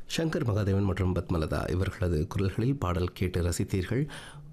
சங்கர் மகாதேவன் மற்றும் பத்மலதா இவர்களது குரல்களில் பாடல் கேட்டு ரசித்தீர்கள்.